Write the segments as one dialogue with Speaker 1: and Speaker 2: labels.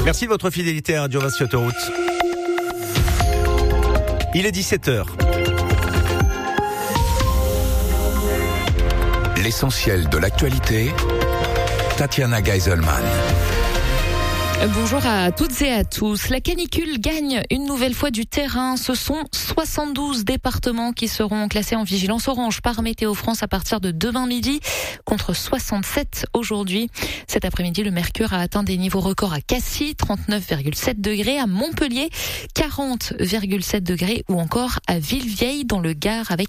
Speaker 1: Merci de votre fidélité à Radio Vinci Autoroute. Il est 17h.
Speaker 2: L'essentiel de l'actualité, Tatiana Geiselman.
Speaker 3: Bonjour à toutes et à tous. La canicule gagne une nouvelle fois du terrain. Ce sont 72 départements qui seront classés en vigilance orange par Météo France à partir de demain midi, contre 67 aujourd'hui. Cet après-midi, le mercure a atteint des niveaux records à Cassis, 39,7 degrés, à Montpellier, 40,7 degrés, ou encore à Villevieille, dans le Gard, avec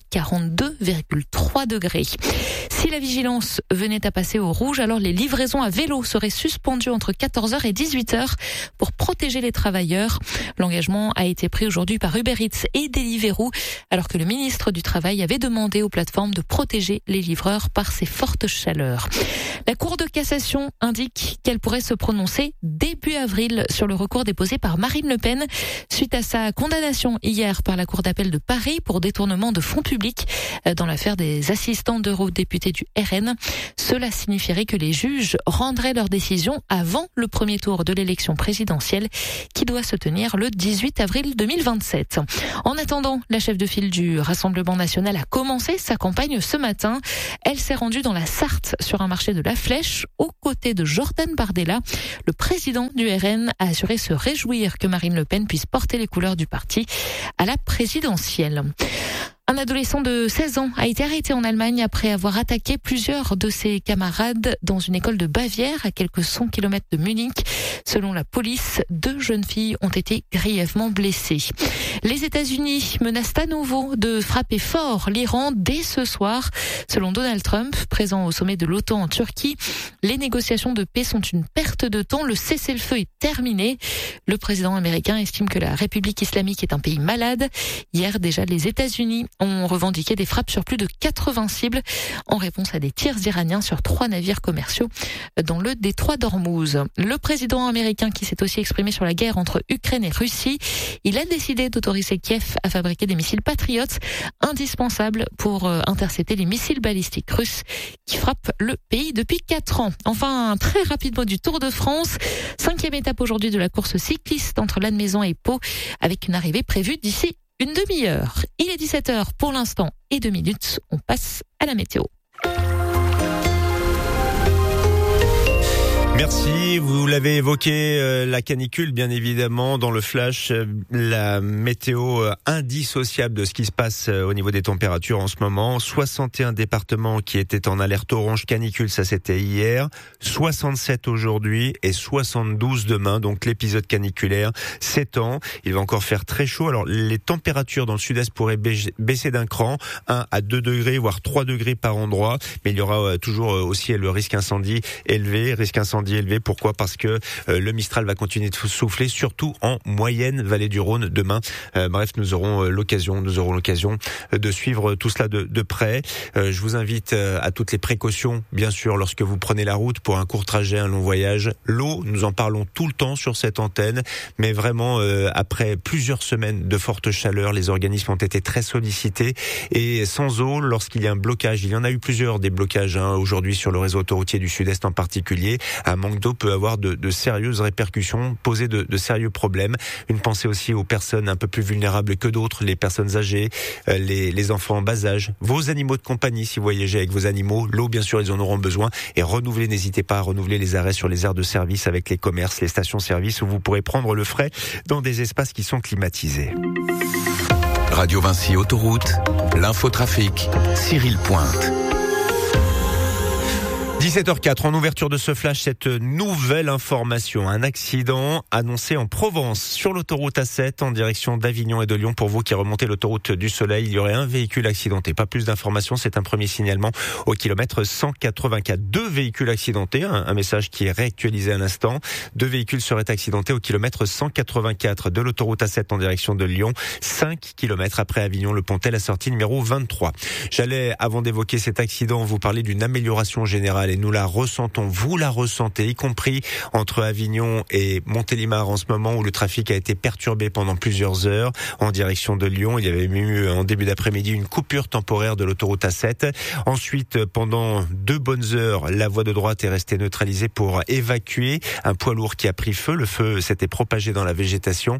Speaker 3: 42,3 degrés. Si la vigilance venait à passer au rouge, alors les livraisons à vélo seraient suspendues entre 14h et 18h pour protéger les travailleurs. L'engagement a été pris aujourd'hui par Uber Eats et Deliveroo, alors que le ministre du Travail avait demandé aux plateformes de protéger les livreurs par ces fortes chaleurs. La Cour de cassation indique qu'elle pourrait se prononcer début avril sur le recours déposé par Marine Le Pen suite à sa condamnation hier par la Cour d'appel de Paris pour détournement de fonds publics dans l'affaire des assistants d'eurodéputés du RN. Cela signifierait que les juges rendraient leur décision avant le premier tour de l'élection présidentielle qui doit se tenir le 18 avril 2027. En attendant, la chef de file du Rassemblement national a commencé sa campagne ce matin. Elle s'est rendue dans la Sarthe sur un marché de la Flèche aux côtés de Jordan Bardella. Le président du RN a assuré se réjouir que Marine Le Pen puisse porter les couleurs du parti à la présidentielle. Un adolescent de 16 ans a été arrêté en Allemagne après avoir attaqué plusieurs de ses camarades dans une école de Bavière à quelques 100 km de Munich. Selon la police, 2 jeunes filles ont été grièvement blessées. Les États-Unis menacent à nouveau de frapper fort l'Iran dès ce soir. Selon Donald Trump, présent au sommet de l'OTAN en Turquie, les négociations de paix sont une perte de temps. Le cessez-le-feu est terminé. Le président américain estime que la République islamique est un pays malade. Hier déjà, les États-Unis ont revendiqué des frappes sur plus de 80 cibles en réponse à des tirs iraniens sur 3 navires commerciaux dans le détroit d'Ormuz. Le président américain qui s'est aussi exprimé sur la guerre entre Ukraine et Russie, il a décidé d'autoriser Kiev à fabriquer des missiles Patriot indispensables pour intercepter les missiles balistiques russes qui frappent le pays depuis 4 ans. Enfin, très rapidement du Tour de France, 5e étape aujourd'hui de la course cycliste entre Lannemezan et Pau, avec une arrivée prévue d'ici une demi-heure. Il est 17h pour l'instant et 2 minutes. On passe à la météo.
Speaker 1: Merci, vous l'avez évoqué, la canicule bien évidemment dans le flash, la météo indissociable de ce qui se passe au niveau des températures en ce moment. 61 départements qui étaient en alerte orange canicule, ça c'était hier, 67 aujourd'hui et 72 demain, donc l'épisode caniculaire s'étend. Il va encore faire très chaud, alors les températures dans le sud-est pourraient baisser d'un cran, 1 à 2 degrés voire 3 degrés par endroit, mais il y aura toujours aussi le risque incendie élevé, Pourquoi ? Parce que le Mistral va continuer de souffler, surtout en moyenne vallée du Rhône demain. Bref, nous aurons l'occasion de suivre tout cela de près. Je vous invite à toutes les précautions, bien sûr, lorsque vous prenez la route pour un court trajet, un long voyage. L'eau, nous en parlons tout le temps sur cette antenne, mais vraiment, après plusieurs semaines de forte chaleur, les organismes ont été très sollicités. Et sans eau, lorsqu'il y a un blocage, il y en a eu plusieurs des blocages aujourd'hui sur le réseau autoroutier du Sud-Est en particulier. Un manque d'eau peut avoir de sérieuses répercussions, poser de sérieux problèmes. Une pensée aussi aux personnes un peu plus vulnérables que d'autres, les personnes âgées, les enfants en bas âge, vos animaux de compagnie si vous voyagez avec vos animaux. L'eau, bien sûr, ils en auront besoin. Et n'hésitez pas à renouveler les arrêts sur les aires de service avec les commerces, les stations-service où vous pourrez prendre le frais dans des espaces qui sont climatisés.
Speaker 2: Radio Vinci Autoroute, l'infotrafic, Cyril Pointe.
Speaker 1: 17h04, en ouverture de ce flash, cette nouvelle information. Un accident annoncé en Provence sur l'autoroute A7 en direction d'Avignon et de Lyon. Pour vous qui remontez l'autoroute du Soleil, il y aurait un véhicule accidenté. Pas plus d'informations, c'est un premier signalement au kilomètre 184. 2 véhicules accidentés, un message qui est réactualisé à l'instant. 2 véhicules seraient accidentés au kilomètre 184 de l'autoroute A7 en direction de Lyon. 5 kilomètres après Avignon, le Pontet, la sortie numéro 23. J'allais, avant d'évoquer cet accident, vous parler d'une amélioration générale et nous la ressentons, vous la ressentez, y compris entre Avignon et Montélimar en ce moment où le trafic a été perturbé pendant plusieurs heures en direction de Lyon. Il y avait eu en début d'après-midi une coupure temporaire de l'autoroute A7. Ensuite, pendant 2 bonnes heures, la voie de droite est restée neutralisée pour évacuer un poids lourd qui a pris feu. Le feu s'était propagé dans la végétation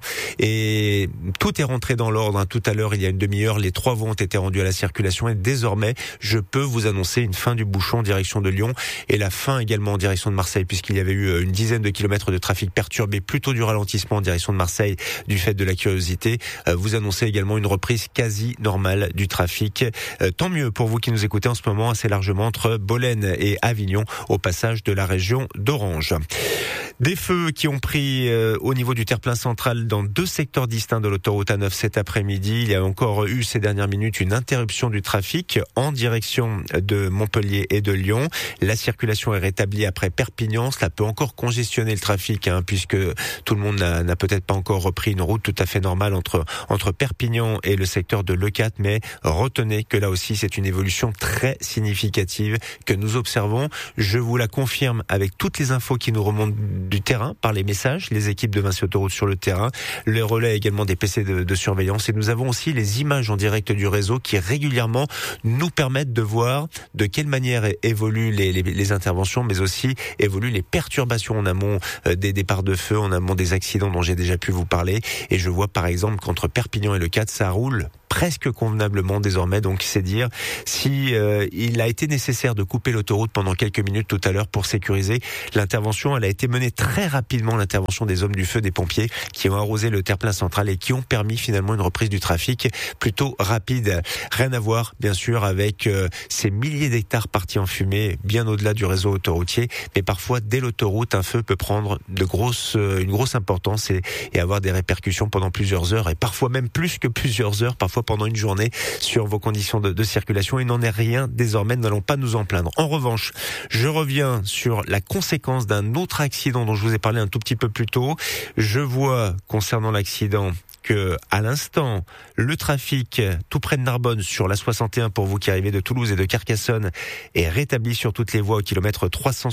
Speaker 1: et tout est rentré dans l'ordre. Tout à l'heure, il y a une demi-heure, les 3 voies ont été rendues à la circulation et désormais, je peux vous annoncer une fin du bouchon en direction de Lyon et la fin également en direction de Marseille puisqu'il y avait eu une dizaine de kilomètres de trafic perturbé, plutôt du ralentissement en direction de Marseille du fait de la curiosité. Vous annoncez également une reprise quasi normale du trafic. Tant mieux pour vous qui nous écoutez en ce moment assez largement entre Bolène et Avignon au passage de la région d'Orange. Des feux qui ont pris au niveau du terre-plein central dans 2 secteurs distincts de l'autoroute A9 cet après-midi. Il y a encore eu ces dernières minutes une interruption du trafic en direction de Montpellier et de Lyon. La circulation est rétablie après Perpignan. Cela peut encore congestionner le trafic puisque tout le monde n'a peut-être pas encore repris une route tout à fait normale entre Perpignan et le secteur de Leucate, mais retenez que là aussi c'est une évolution très significative que nous observons. Je vous la confirme avec toutes les infos qui nous remontent du terrain par les messages, les équipes de Vinci Autoroute sur le terrain, le relais également des PC de surveillance et nous avons aussi les images en direct du réseau qui régulièrement nous permettent de voir de quelle manière évoluent les interventions mais aussi évoluent les perturbations en amont des départs de feu, en amont des accidents dont j'ai déjà pu vous parler et je vois par exemple qu'entre Perpignan et Leucate ça roule presque convenablement désormais, donc c'est dire si il a été nécessaire de couper l'autoroute pendant quelques minutes tout à l'heure pour sécuriser l'intervention. Elle a été menée très rapidement, l'intervention des hommes du feu, des pompiers qui ont arrosé le terre-plein central et qui ont permis finalement une reprise du trafic plutôt rapide. Rien à voir bien sûr avec ces milliers d'hectares partis en fumée bien au-delà du réseau autoroutier, mais parfois dès l'autoroute un feu peut prendre une grosse importance et avoir des répercussions pendant plusieurs heures et parfois même plus que plusieurs heures, parfois pendant une journée sur vos conditions de circulation. Il n'en est rien désormais, nous n'allons pas nous en plaindre. En revanche, je reviens sur la conséquence d'un autre accident dont je vous ai parlé un tout petit peu plus tôt. Je vois concernant l'accident que, à l'instant, le trafic tout près de Narbonne sur la 61 pour vous qui arrivez de Toulouse et de Carcassonne est rétabli sur toutes les voies au kilomètre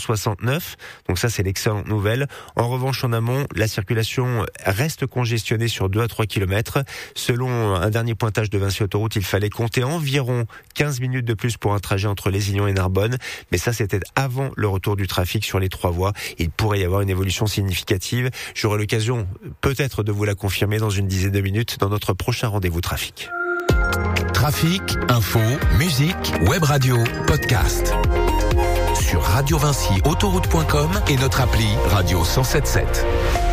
Speaker 1: 369. Donc ça, c'est l'excellente nouvelle. En revanche, en amont, la circulation reste congestionnée sur 2 à 3 kilomètres. Selon un dernier pointage de Vinci Autoroute, il fallait compter environ 15 minutes de plus pour un trajet entre Lézignan et Narbonne. Mais ça, c'était avant le retour du trafic sur les 3 voies. Il pourrait y avoir une évolution significative. J'aurai l'occasion peut-être de vous la confirmer dans une dizaine de minutes dans notre prochain rendez-vous trafic.
Speaker 2: Trafic, info, musique, web radio, podcast. Sur Radio Vinci, autoroute.com et notre appli Radio 107.7.